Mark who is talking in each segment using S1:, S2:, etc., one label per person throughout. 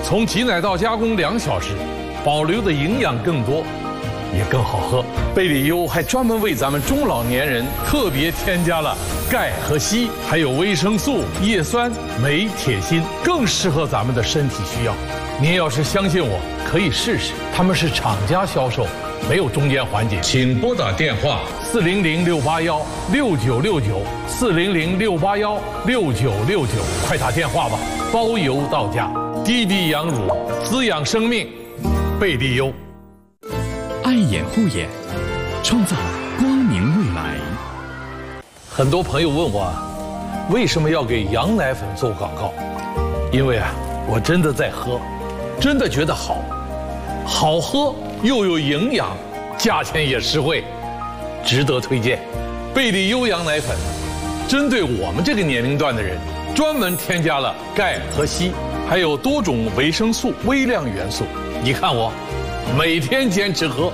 S1: 从挤奶到加工2小时，保留的营养更多，也更好喝。贝里优还专门为咱们中老年人特别添加了钙和硒，还有维生素、叶酸、镁、铁、锌，更适合咱们的身体需要。您要是相信我，可以试试。他们是厂家销售，没有中间环节。请拨打电话400-681-6969，400-681-6969，快打电话吧，包邮到家。滴滴羊乳，滋养生命，贝利优。
S2: 爱眼护眼，创造光明未来。
S1: 很多朋友问我，为什么要给羊奶粉做广告？因为我真的在喝，真的觉得好，好喝又有营养，价钱也实惠，值得推荐。贝利优羊奶粉，针对我们这个年龄段的人，专门添加了钙和硒，还有多种维生素、微量元素。你看我，每天坚持喝。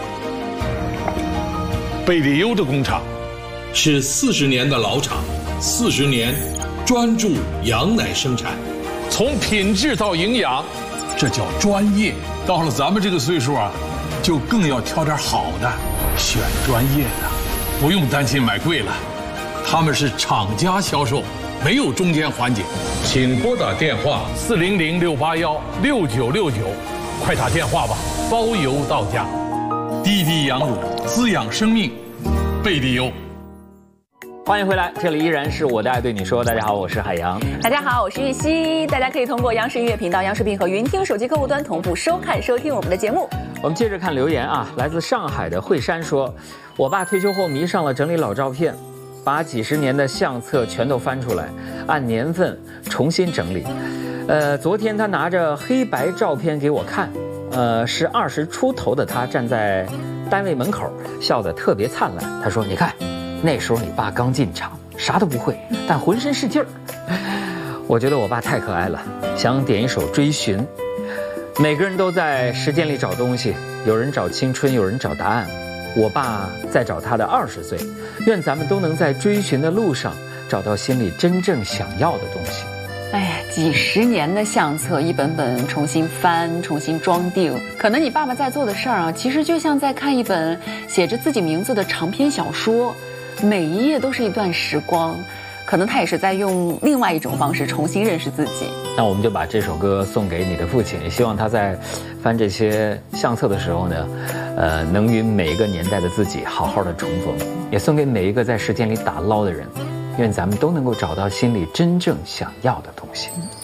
S1: 贝利优的工厂是40年的老厂，40年专注羊奶生产，从品质到营养，这叫专业。到了咱们这个岁数就更要挑点好的，选专业的，不用担心买贵了。他们是厂家销售，没有中间环节。请拨打电话400-681-6969，快打电话吧，包邮到家。滴滴羊乳，滋养生命，贝利优。
S3: 欢迎回来，这里依然是我的爱对你说。大家好，我是海洋。
S4: 大家好，我是玉溪。大家可以通过央视音乐频道、央视并和云听手机客户端同步收看、收听我们的节目。
S3: 我们接着看留言来自上海的惠山说，我爸退休后迷上了整理老照片，把几十年的相册全都翻出来，按年份重新整理。昨天他拿着黑白照片给我看，是20出头的他站在单位门口，笑得特别灿烂。他说：“你看。”那时候你爸刚进厂，啥都不会，但浑身是劲儿。我觉得我爸太可爱了，想点一首《追寻》。每个人都在时间里找东西，有人找青春，有人找答案。我爸在找他的20岁，愿咱们都能在追寻的路上找到心里真正想要的东西。
S4: 哎呀，几十年的相册一本本重新翻、重新装订，可能你爸爸在做的事儿其实就像在看一本写着自己名字的长篇小说。每一页都是一段时光，可能他也是在用另外一种方式重新认识自己。
S3: 那我们就把这首歌送给你的父亲，也希望他在翻这些相册的时候呢，能与每一个年代的自己好好的重逢，也送给每一个在时间里打捞的人，愿咱们都能够找到心里真正想要的东西。